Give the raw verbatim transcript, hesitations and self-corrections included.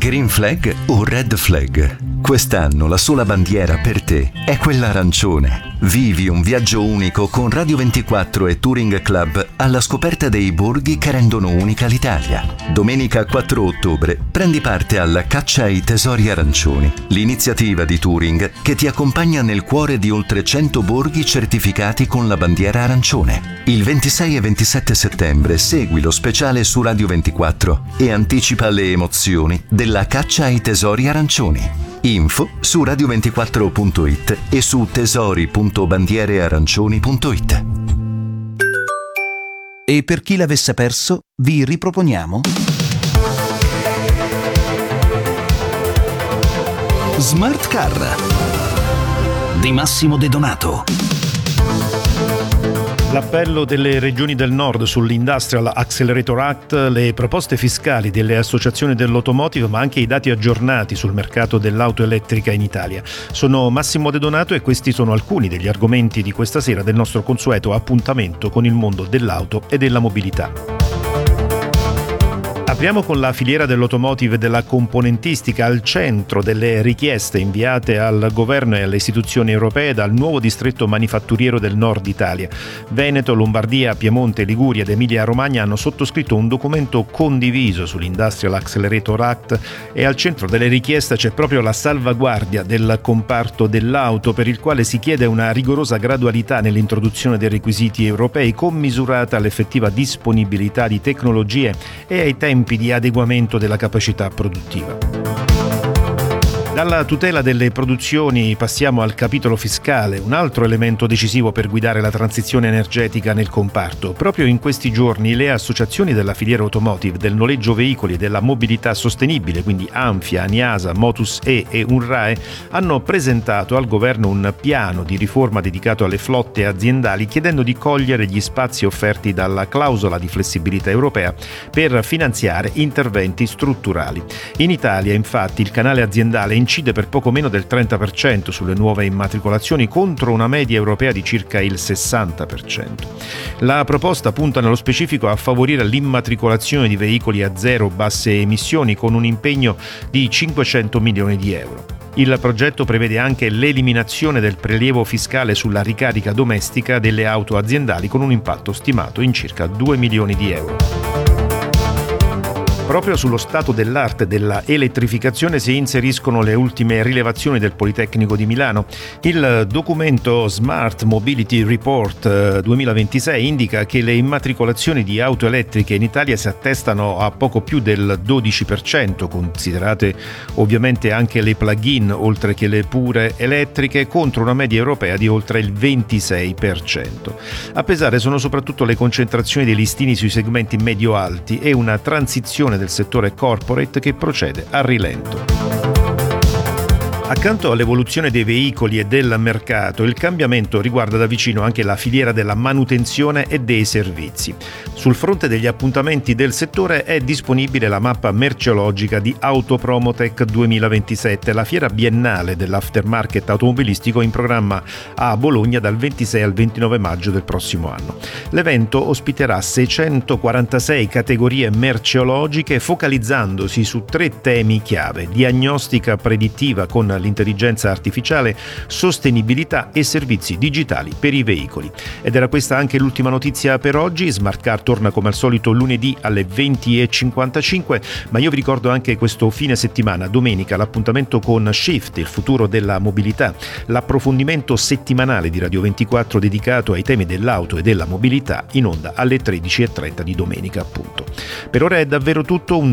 Green flag o red flag? Quest'anno la sola bandiera per te è quella arancione. Vivi un viaggio unico con Radio ventiquattro e Touring Club alla scoperta dei borghi che rendono unica l'Italia. Domenica quattro ottobre prendi parte alla Caccia ai Tesori Arancioni, l'iniziativa di Touring che ti accompagna nel cuore di oltre cento borghi certificati con la bandiera arancione. Il ventisei e ventisette settembre segui lo speciale su Radio ventiquattro e anticipa le emozioni della Caccia ai Tesori Arancioni. Info su radio ventiquattro punto it e su tesori punto bandiere arancioni punto it. E per chi l'avesse perso, vi riproponiamo Smart Car di Massimo De Donato. L'appello delle regioni del nord sull'Industrial Accelerator Act, le proposte fiscali delle associazioni dell'automotive, ma anche i dati aggiornati sul mercato dell'auto elettrica in Italia. Sono Massimo De Donato e questi sono alcuni degli argomenti di questa sera del nostro consueto appuntamento con il mondo dell'auto e della mobilità. Apriamo con la filiera dell'automotive e della componentistica al centro delle richieste inviate al governo e alle istituzioni europee dal nuovo distretto manifatturiero del nord Italia. Veneto, Lombardia, Piemonte, Liguria ed Emilia-Romagna hanno sottoscritto un documento condiviso sull'Industrial Accelerator Act e al centro delle richieste c'è proprio la salvaguardia del comparto dell'auto, per il quale si chiede una rigorosa gradualità nell'introduzione dei requisiti europei commisurata all'effettiva disponibilità di tecnologie e ai tempi di adeguamento della capacità produttiva. Dalla tutela delle produzioni passiamo al capitolo fiscale, un altro elemento decisivo per guidare la transizione energetica nel comparto. Proprio in questi giorni le associazioni della filiera automotive, del noleggio veicoli e della mobilità sostenibile, quindi ANFIA, ANIASA, Motus E e UNRAE, hanno presentato al governo un piano di riforma dedicato alle flotte aziendali, chiedendo di cogliere gli spazi offerti dalla clausola di flessibilità europea per finanziare interventi strutturali. In Italia, infatti, il canale aziendale incide per poco meno del trenta per cento sulle nuove immatricolazioni contro una media europea di circa il sessanta per cento. La proposta punta nello specifico a favorire l'immatricolazione di veicoli a zero basse emissioni con un impegno di cinquecento milioni di euro. Il progetto prevede anche l'eliminazione del prelievo fiscale sulla ricarica domestica delle auto aziendali con un impatto stimato in circa due milioni di euro. Proprio sullo stato dell'arte della elettrificazione si inseriscono le ultime rilevazioni del Politecnico di Milano. Il documento Smart Mobility Report duemilaventisei indica che le immatricolazioni di auto elettriche in Italia si attestano a poco più del dodici per cento, considerate ovviamente anche le plug-in oltre che le pure elettriche, contro una media europea di oltre il ventisei per cento. A pesare sono soprattutto le concentrazioni dei listini sui segmenti medio-alti e una transizione del settore corporate che procede a rilento. Accanto all'evoluzione dei veicoli e del mercato, il cambiamento riguarda da vicino anche la filiera della manutenzione e dei servizi. Sul fronte degli appuntamenti del settore è disponibile la mappa merceologica di Autopromotech duemilaventisette, la fiera biennale dell'aftermarket automobilistico in programma a Bologna dal ventisei al ventinove maggio del prossimo anno. L'evento ospiterà seicentoquarantasei categorie merceologiche focalizzandosi su tre temi chiave: diagnostica predittiva con l'intelligenza artificiale, sostenibilità e servizi digitali per i veicoli. Ed era questa anche l'ultima notizia per oggi. Smart Car torna come al solito lunedì alle venti e cinquantacinque, ma io vi ricordo anche questo fine settimana, domenica, l'appuntamento con Shift, il futuro della mobilità, l'approfondimento settimanale di Radio ventiquattro dedicato ai temi dell'auto e della mobilità, in onda alle tredici e trenta di domenica appunto. Per ora è davvero tutto. Un